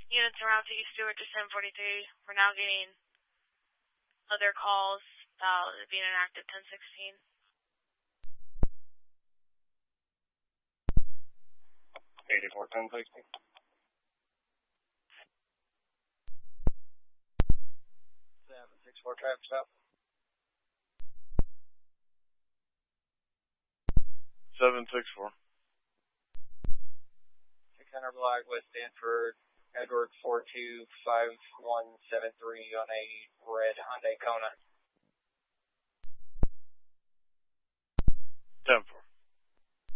Units around to East Stewart to 743. We're now getting other calls about it being an active 1016. 84-1060. 764 traffic stop. 764. 600 block West Stanford, Edward 425173 on a red Hyundai Kona. 10-4.